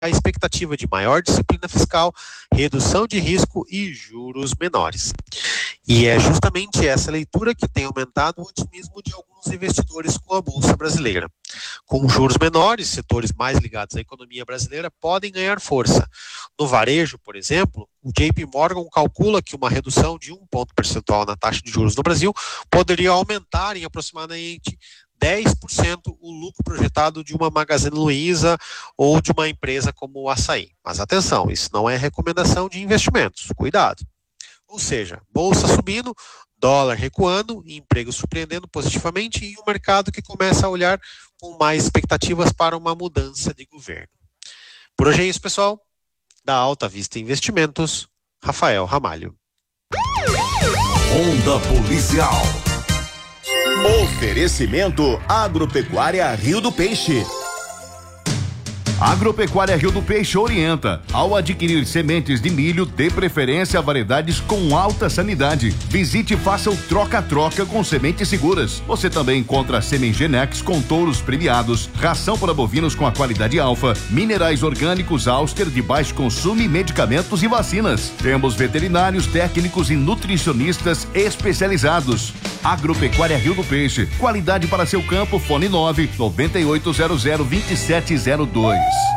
a expectativa de maior disciplina fiscal, redução de risco e juros menores. E é justamente essa leitura que tem aumentado o otimismo de alguns investidores com a Bolsa brasileira. Com juros menores, setores mais ligados à economia brasileira podem ganhar força. No varejo, por exemplo, o JP Morgan calcula que uma redução de 1 ponto percentual na taxa de juros no Brasil poderia aumentar em aproximadamente 10% o lucro projetado de uma Magazine Luiza ou de uma empresa como o Açaí. Mas atenção, isso não é recomendação de investimentos, cuidado. Ou seja, bolsa subindo, dólar recuando, emprego surpreendendo positivamente e um mercado que começa a olhar com mais expectativas para uma mudança de governo. Por hoje é isso, pessoal. Da Alta Vista Investimentos, Rafael Ramalho. Ronda Policial. Oferecimento Agropecuária Rio do Peixe. Agropecuária Rio do Peixe orienta. Ao adquirir sementes de milho, dê preferência a variedades com alta sanidade. Visite e faça o troca-troca com sementes seguras. Você também encontra Semengenex com touros premiados, ração para bovinos com a qualidade alfa, minerais orgânicos Auster de baixo consumo e medicamentos e vacinas. Temos veterinários, técnicos e nutricionistas especializados. Agropecuária Rio do Peixe. Qualidade para seu campo. Fone 998002702.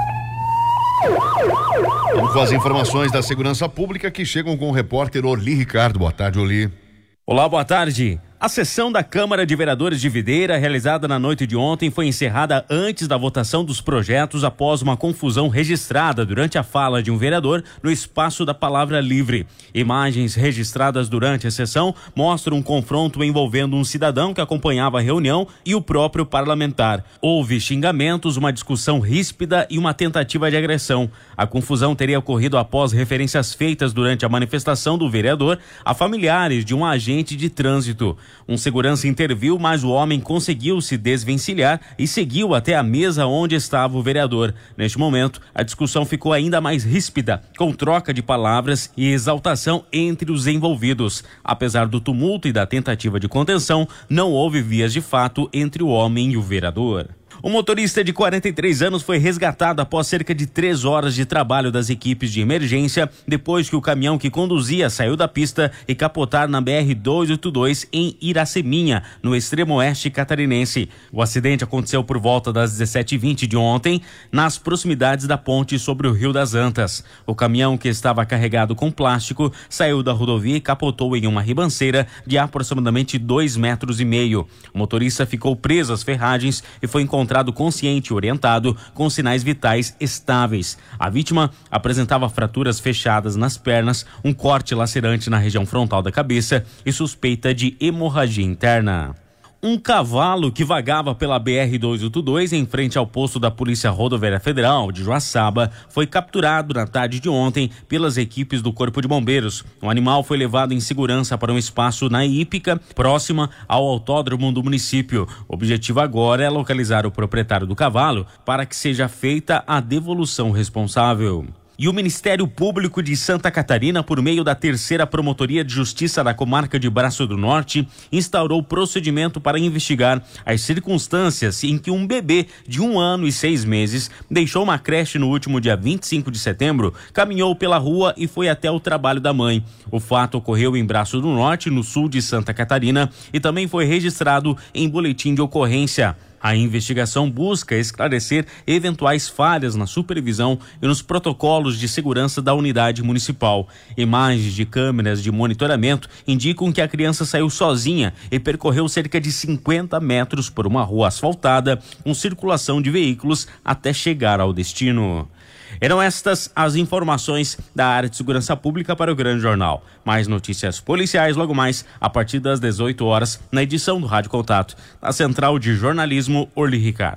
Vamos com as informações da segurança pública que chegam com o repórter Orli Ricardo. Boa tarde, Orli. Olá, boa tarde. A sessão da Câmara de Vereadores de Videira, realizada na noite de ontem, foi encerrada antes da votação dos projetos após uma confusão registrada durante a fala de um vereador no espaço da palavra livre. Imagens registradas durante a sessão mostram um confronto envolvendo um cidadão que acompanhava a reunião e o próprio parlamentar. Houve xingamentos, uma discussão ríspida e uma tentativa de agressão. A confusão teria ocorrido após referências feitas durante a manifestação do vereador a familiares de um agente de trânsito. Um segurança interviu, mas o homem conseguiu se desvencilhar e seguiu até a mesa onde estava o vereador. Neste momento, a discussão ficou ainda mais ríspida, com troca de palavras e exaltação entre os envolvidos. Apesar do tumulto e da tentativa de contenção, não houve vias de fato entre o homem e o vereador. O motorista de 43 anos foi resgatado após cerca de 3 horas de trabalho das equipes de emergência, depois que o caminhão que conduzia saiu da pista e capotar na BR-282 em Iraceminha, no extremo oeste catarinense. O acidente aconteceu por volta das 17h20 de ontem, nas proximidades da ponte sobre o Rio das Antas. O caminhão, que estava carregado com plástico, saiu da rodovia e capotou em uma ribanceira de aproximadamente 2,5 metros. O motorista ficou preso às ferragens e foi encontrado consciente e orientado, com sinais vitais estáveis. A vítima apresentava fraturas fechadas nas pernas, um corte lacerante na região frontal da cabeça e suspeita de hemorragia interna. Um cavalo que vagava pela BR-282 em frente ao posto da Polícia Rodoviária Federal de Joaçaba foi capturado na tarde de ontem pelas equipes do Corpo de Bombeiros. O animal foi levado em segurança para um espaço na hípica, próxima ao autódromo do município. O objetivo agora é localizar o proprietário do cavalo para que seja feita a devolução responsável. E o Ministério Público de Santa Catarina, por meio da 3ª Promotoria de Justiça da Comarca de Braço do Norte, instaurou procedimento para investigar as circunstâncias em que um bebê de 1 ano e 6 meses deixou uma creche no último dia 25 de setembro, caminhou pela rua e foi até o trabalho da mãe. O fato ocorreu em Braço do Norte, no sul de Santa Catarina, e também foi registrado em boletim de ocorrência. A investigação busca esclarecer eventuais falhas na supervisão e nos protocolos de segurança da unidade municipal. Imagens de câmeras de monitoramento indicam que a criança saiu sozinha e percorreu cerca de 50 metros por uma rua asfaltada, com circulação de veículos até chegar ao destino. Eram estas as informações da área de segurança pública para o Grande Jornal. Mais notícias policiais logo mais, a partir das 18 horas, na edição do Rádio Contato. Na Central de Jornalismo, Orli Ricardo.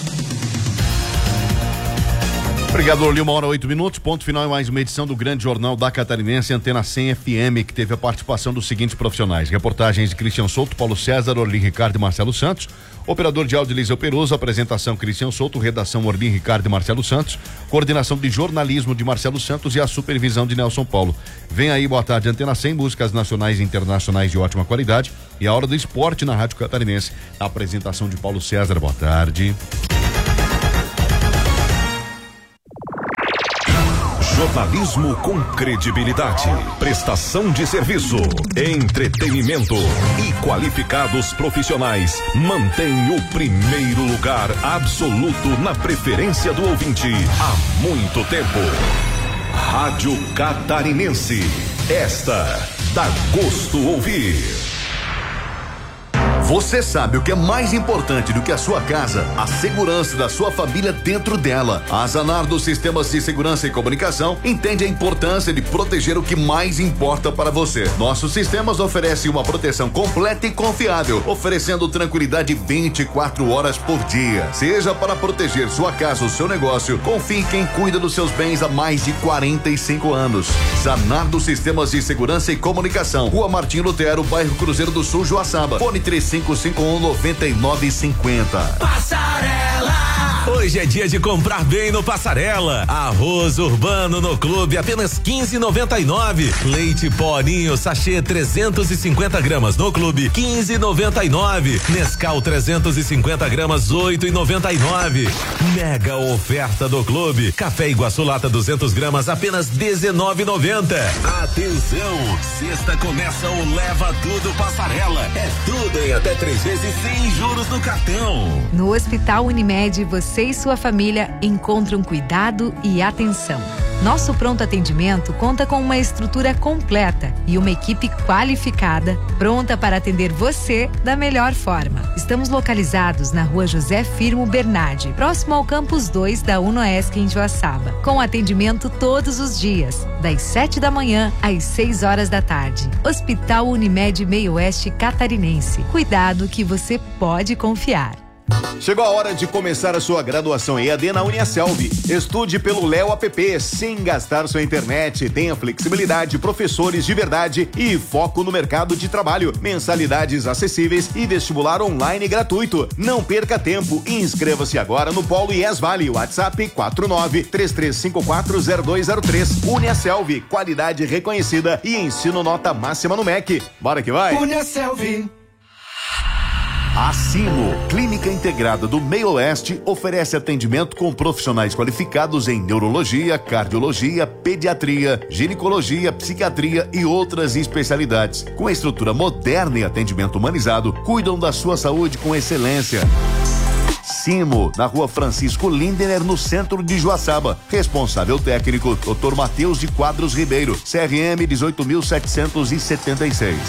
Obrigado, Orli. 1h08, ponto final em mais uma edição do Grande Jornal da Catarinense, Antena 100 FM, que teve a participação dos seguintes profissionais: reportagens de Cristian Souto, Paulo César, Orli Ricardo e Marcelo Santos. Operador de áudio Eliseu Peroso, apresentação Cristian Souto, redação Orli Ricardo e Marcelo Santos, coordenação de jornalismo de Marcelo Santos e a supervisão de Nelson Paulo. Vem aí, boa tarde, Antena 100, músicas nacionais e internacionais de ótima qualidade, e a hora do esporte na Rádio Catarinense. A apresentação de Paulo César, boa tarde. Jornalismo com credibilidade, prestação de serviço, entretenimento e qualificados profissionais mantém o primeiro lugar absoluto na preferência do ouvinte há muito tempo. Rádio Catarinense. Esta dá gosto ouvir. Você sabe o que é mais importante do que a sua casa? A segurança da sua família dentro dela. A Zanardo Sistemas de Segurança e Comunicação entende a importância de proteger o que mais importa para você. Nossos sistemas oferecem uma proteção completa e confiável, oferecendo tranquilidade 24 horas por dia. Seja para proteger sua casa ou seu negócio, confie em quem cuida dos seus bens há mais de 45 anos. Zanardo Sistemas de Segurança e Comunicação. Rua Martim Lutero, bairro Cruzeiro do Sul, Joaçaba. Fone 3551-9950. Passarela! Hoje é dia de comprar bem no Passarela. Arroz urbano no clube, apenas 15,99. Leite Porinho, sachê 350 gramas no clube, 15,99. Nescau 350 gramas, 8,99. Mega oferta do clube. Café Iguaçu lata 200 gramas, apenas 19,90. Atenção, sexta começa o Leva Tudo Passarela. É tudo em até 3 vezes sem juros no cartão. No Hospital Unimed, você e sua família encontram cuidado e atenção. Nosso pronto atendimento conta com uma estrutura completa e uma equipe qualificada, pronta para atender você da melhor forma. Estamos localizados na Rua José Firmo Bernardi, próximo ao Campus 2 da UNOESC em Joaçaba, com atendimento todos os dias, das 7 da manhã às 6 horas da tarde. Hospital Unimed Meio Oeste Catarinense. Cuidado que você pode confiar. Chegou a hora de começar a sua graduação EAD na Uniaselv. Estude pelo Léo App sem gastar sua internet. Tenha flexibilidade, professores de verdade e foco no mercado de trabalho. Mensalidades acessíveis e vestibular online gratuito. Não perca tempo e inscreva-se agora no Polo IES Vale. WhatsApp 49-33540203. Uniaselv, qualidade reconhecida e ensino nota máxima no MEC. Bora que vai! Uniaselv. A Simo, Clínica Integrada do Meio Oeste, oferece atendimento com profissionais qualificados em neurologia, cardiologia, pediatria, ginecologia, psiquiatria e outras especialidades. Com estrutura moderna e atendimento humanizado, cuidam da sua saúde com excelência. Simo, na Rua Francisco Lindener, no centro de Joaçaba. Responsável técnico, Dr. Matheus de Quadros Ribeiro, CRM 18.776.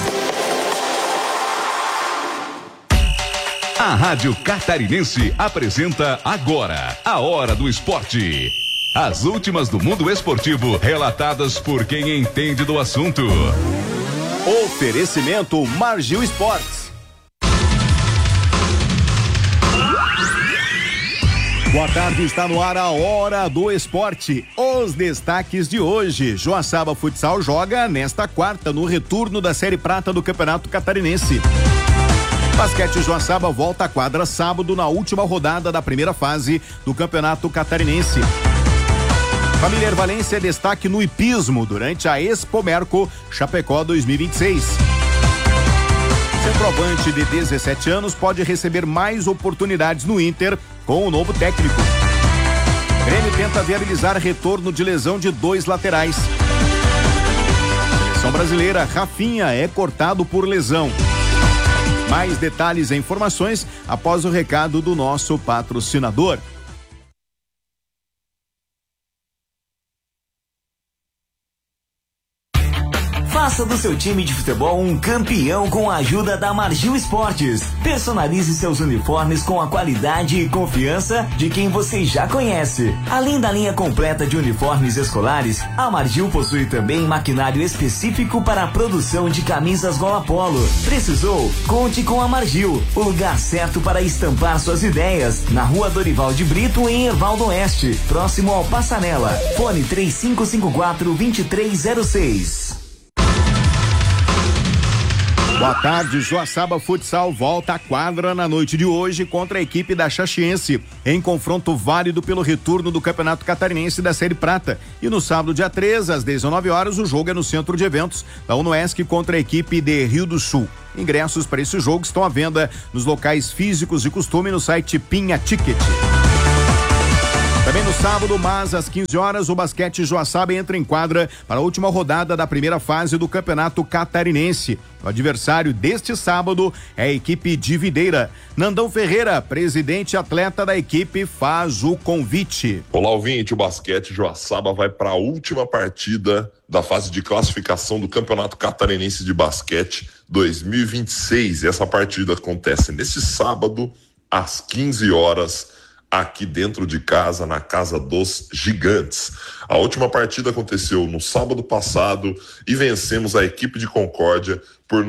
A Rádio Catarinense apresenta agora a Hora do Esporte. As últimas do mundo esportivo, relatadas por quem entende do assunto. Oferecimento Margil Esportes. Boa tarde, está no ar a Hora do Esporte. Os destaques de hoje: Joaçaba Futsal joga nesta quarta no retorno da Série Prata do Campeonato Catarinense. Basquete Joaçaba volta à quadra sábado na última rodada da primeira fase do Campeonato Catarinense. Família Ervalência é destaque no hipismo durante a Expo Merco Chapecó 2026. Centroavante de 17 anos pode receber mais oportunidades no Inter com o novo técnico. Grêmio tenta viabilizar retorno de lesão de 2 laterais. Seleção brasileira, Rafinha é cortado por lesão. Mais detalhes e informações após o recado do nosso patrocinador. Faça do seu time de futebol um campeão com a ajuda da Margil Esportes. Personalize seus uniformes com a qualidade e confiança de quem você já conhece. Além da linha completa de uniformes escolares, a Margil possui também maquinário específico para a produção de camisas gola polo. Precisou? Conte com a Margil, o lugar certo para estampar suas ideias. Na Rua Dorival de Brito, em Erval do Oeste, próximo ao Passarela. Fone 3554-2306. Boa tarde, Joaçaba Futsal volta à quadra na noite de hoje contra a equipe da Xaxiense, em confronto válido pelo retorno do Campeonato Catarinense da Série Prata. E no sábado, dia 3, às 19 horas, o jogo é no Centro de Eventos da UNOESC contra a equipe de Rio do Sul. Ingressos para esse jogo estão à venda nos locais físicos de costume no site Pinha Ticket. Também no sábado, mas às 15 horas, o Basquete Joaçaba entra em quadra para a última rodada da primeira fase do Campeonato Catarinense. O adversário deste sábado é a equipe de Videira. Nandão Ferreira, presidente e atleta da equipe, faz o convite. Olá, ouvinte, o Basquete Joaçaba vai para a última partida da fase de classificação do Campeonato Catarinense de Basquete 2026. E essa partida acontece nesse sábado, às 15 horas, aqui dentro de casa, na Casa dos Gigantes. A última partida aconteceu no sábado passado e vencemos a equipe de Concórdia por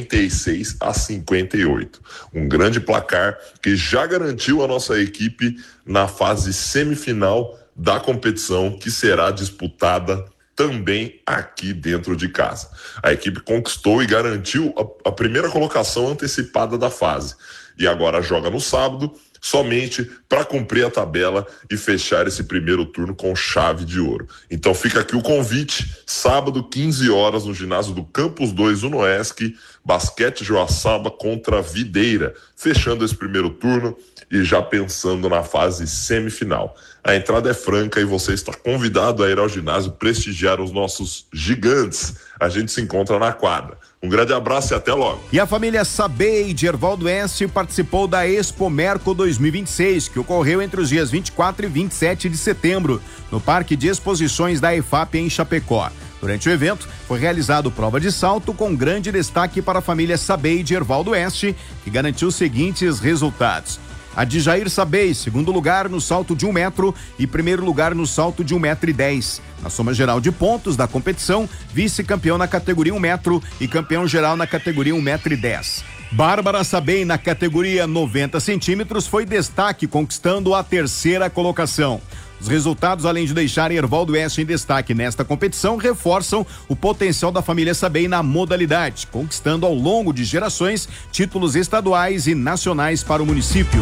96-58. Um grande placar que já garantiu a nossa equipe na fase semifinal da competição, que será disputada também aqui dentro de casa. A equipe conquistou e garantiu a primeira colocação antecipada da fase. E agora joga no sábado, somente para cumprir a tabela e fechar esse primeiro turno com chave de ouro. Então fica aqui o convite, sábado, 15 horas, no ginásio do Campus 2 do Noesc, Basquete Joaçaba contra Videira, fechando esse primeiro turno e já pensando na fase semifinal. A entrada é franca e você está convidado a ir ao ginásio prestigiar os nossos gigantes. A gente se encontra na quadra. Um grande abraço e até logo. E a família Sabei de Ervaldo Oeste participou da Expo Merco 2026, que ocorreu entre os dias 24 e 27 de setembro, no Parque de Exposições da EFAP em Chapecó. Durante o evento, foi realizado prova de salto com grande destaque para a família Sabei de Ervaldo Oeste, que garantiu os seguintes resultados. A de Jair Sabei, segundo lugar no salto de 1 metro e primeiro lugar no salto de 1,10 m. Na soma geral de pontos da competição, vice-campeão na categoria 1 metro e campeão geral na categoria 1,10 m. Bárbara Sabei, na categoria 90 centímetros, foi destaque, conquistando a 3ª colocação. Os resultados, além de deixarem Ervaldo Oeste em destaque nesta competição, reforçam o potencial da família Sabei na modalidade, conquistando ao longo de gerações títulos estaduais e nacionais para o município.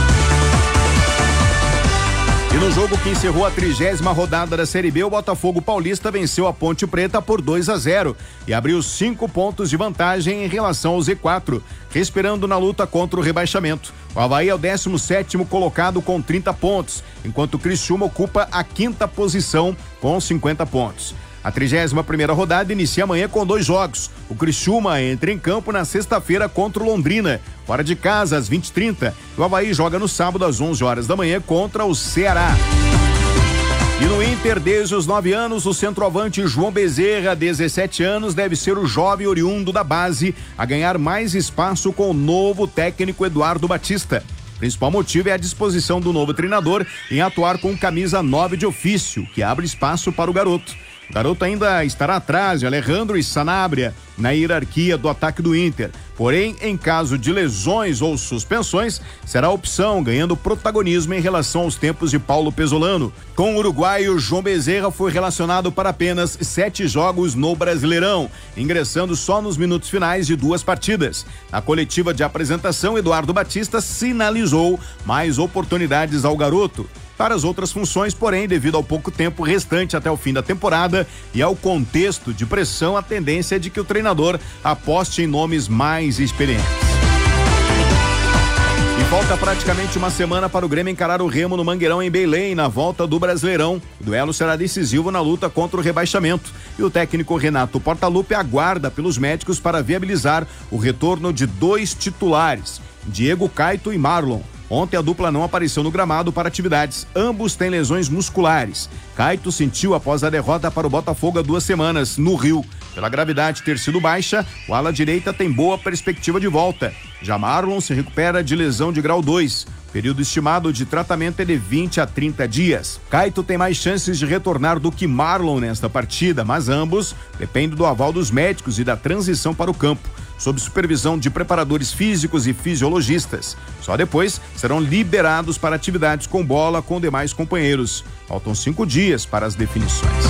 E no jogo que encerrou a 30ª rodada da Série B, o Botafogo Paulista venceu a Ponte Preta por 2-0 e abriu 5 pontos de vantagem em relação ao Z4, respirando na luta contra o rebaixamento. O Avaí é o 17º colocado com 30 pontos, enquanto o Criciúma ocupa a 5ª posição com 50 pontos. A 31ª rodada inicia amanhã com 2 jogos. O Criciúma entra em campo na sexta-feira contra o Londrina, fora de casa às 20h30. O Avaí joga no sábado às 11 horas da manhã contra o Ceará. E no Inter, desde os 9 anos, o centroavante João Bezerra, 17 anos, deve ser o jovem oriundo da base a ganhar mais espaço com o novo técnico Eduardo Batista. O principal motivo é a disposição do novo treinador em atuar com camisa 9 de ofício, que abre espaço para o garoto. O garoto ainda estará atrás de Alejandro e Sanabria na hierarquia do ataque do Inter. Porém, em caso de lesões ou suspensões, será a opção, ganhando protagonismo em relação aos tempos de Paulo Pesolano. Com o uruguaio, João Bezerra foi relacionado para apenas 7 jogos no Brasileirão, ingressando só nos minutos finais de 2 partidas. Na coletiva de apresentação, Eduardo Batista sinalizou mais oportunidades ao garoto. Para as outras funções, porém, devido ao pouco tempo restante até o fim da temporada e ao contexto de pressão, a tendência é de que o treinador aposte em nomes mais experientes. E falta praticamente uma semana para o Grêmio encarar o Remo no Mangueirão, em Belém, na volta do Brasileirão. O duelo será decisivo na luta contra o rebaixamento e o técnico Renato Portaluppi aguarda pelos médicos para viabilizar o retorno de 2 titulares, Diego Caito e Marlon. Ontem a dupla não apareceu no gramado para atividades. Ambos têm lesões musculares. Caito sentiu após a derrota para o Botafogo há 2 semanas, no Rio. Pela gravidade ter sido baixa, o ala direita tem boa perspectiva de volta. Já Marlon se recupera de lesão de grau 2. O período estimado de tratamento é de 20 a 30 dias. Caito tem mais chances de retornar do que Marlon nesta partida, mas ambos dependem do aval dos médicos e da transição para o campo, sob supervisão de preparadores físicos e fisiologistas. Só depois serão liberados para atividades com bola com demais companheiros. Faltam 5 dias para as definições.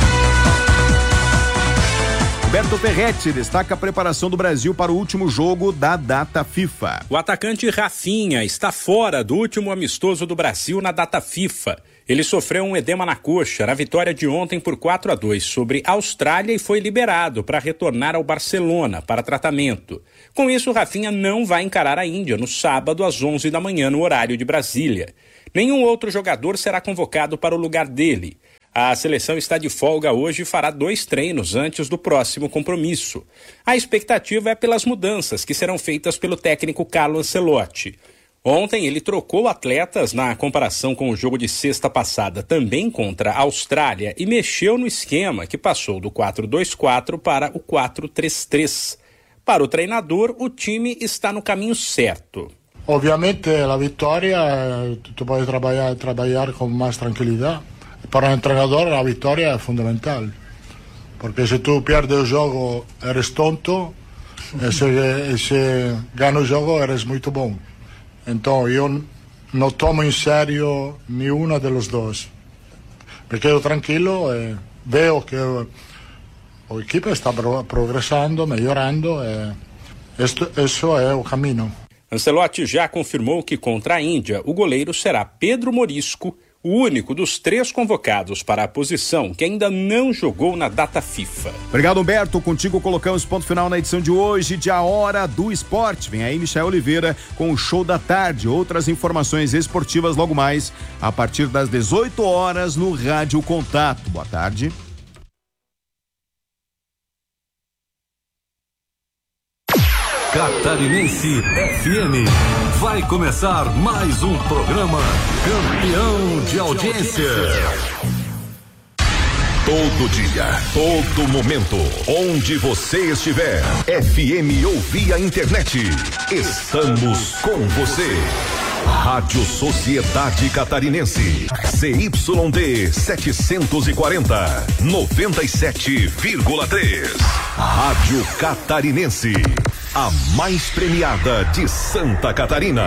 Roberto Ferretti destaca a preparação do Brasil para o último jogo da data FIFA. O atacante Rafinha está fora do último amistoso do Brasil na data FIFA. Ele sofreu um edema na coxa na vitória de ontem por 4-2 sobre a Austrália e foi liberado para retornar ao Barcelona para tratamento. Com isso, Rafinha não vai encarar a Índia no sábado às 11 da manhã no horário de Brasília. Nenhum outro jogador será convocado para o lugar dele. A seleção está de folga hoje e fará 2 treinos antes do próximo compromisso. A expectativa é pelas mudanças que serão feitas pelo técnico Carlo Ancelotti. Ontem ele trocou atletas na comparação com o jogo de sexta passada, também contra a Austrália, e mexeu no esquema que passou do 4-2-4 para o 4-3-3. Para o treinador, o time está no caminho certo. Obviamente a vitória, tu pode trabalhar com mais tranquilidade. Para o treinador a vitória é fundamental, porque se tu perdes o jogo, eres tonto, e se ganha o jogo, eres muito bom. Então eu não tomo em sério nenhuma dos dois. Me quedo tranquilo e vejo que a equipe está progressando, melhorando, e isso é o caminho. Ancelotti já confirmou que contra a Índia o goleiro será Pedro Morisco, o único dos 3 convocados para a posição que ainda não jogou na data FIFA. Obrigado, Humberto. Contigo colocamos ponto final na edição de hoje de A Hora do Esporte. Vem aí Michael Oliveira com o Show da Tarde. Outras informações esportivas logo mais, a partir das 18 horas no Rádio Contato. Boa tarde. Catarinense FM. Vai começar mais um programa campeão de audiência. Todo dia, todo momento, onde você estiver, FM ou via internet, estamos com você. Rádio Sociedade Catarinense, CYD 740, 97,3. Rádio Catarinense, a mais premiada de Santa Catarina.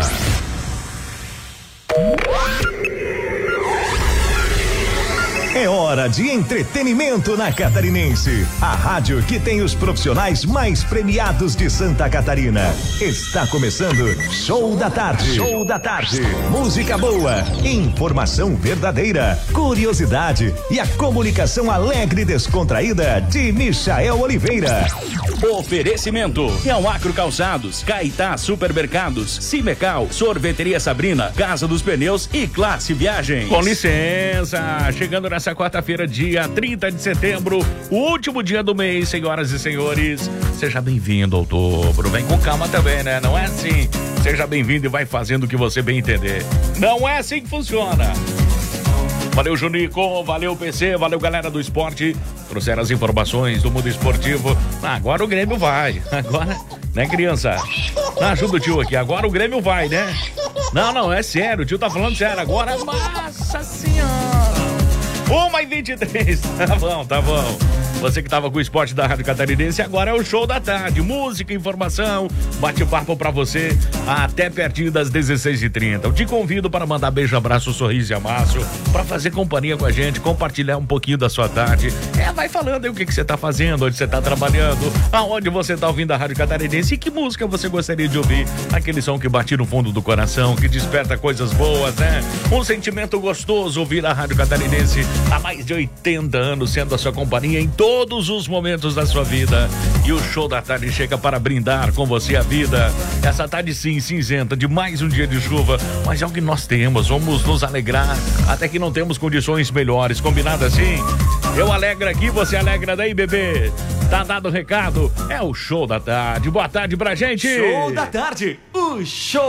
É hora de entretenimento na Catarinense. A rádio que tem os profissionais mais premiados de Santa Catarina. Está começando Show da Tarde. Show da Tarde. Música boa, informação verdadeira, curiosidade e a comunicação alegre e descontraída de Michael Oliveira. Oferecimento: Realacro Calçados, Caetá Supermercados, Cimecal, Sorveteria Sabrina, Casa dos Pneus e Classe Viagens. Com licença, chegando nessa quarta-feira, dia 30 de setembro, o último dia do mês, senhoras e senhores. Seja bem-vindo, outubro. Vem com calma também, né? Não é assim. Seja bem-vindo e vai fazendo o que você bem entender. Não é assim que funciona. Valeu, Junico, valeu, PC, valeu, galera do esporte. Trouxeram as informações do mundo esportivo. Agora o Grêmio vai. Agora, né, criança? Ajuda o tio aqui. Agora o Grêmio vai, né? Não, é sério. O tio tá falando sério. Agora, nossa senhora. 1h23. Tá bom. Você que tava com o esporte da Rádio Catarinense, agora é o Show da Tarde. Música, informação, bate-papo pra você até pertinho das 16h30. Eu te convido para mandar beijo, abraço, sorriso e amasso, pra fazer companhia com a gente, compartilhar um pouquinho da sua tarde. Vai falando aí o que você tá fazendo, onde você tá trabalhando, aonde você tá ouvindo a Rádio Catarinense e que música você gostaria de ouvir. Aquele som que bate no fundo do coração, que desperta coisas boas, né? Um sentimento gostoso ouvir a Rádio Catarinense há mais de 80 anos, sendo a sua companhia em todos os momentos da sua vida. E o Show da Tarde chega para brindar com você a vida. Essa tarde sim, cinzenta, de mais um dia de chuva, mas é o que nós temos, vamos nos alegrar, até que não temos condições melhores, combinado assim? Eu alegro aqui, você alegra daí, bebê. Tá dado o recado, é o Show da Tarde. Boa tarde pra gente. Show da Tarde, o show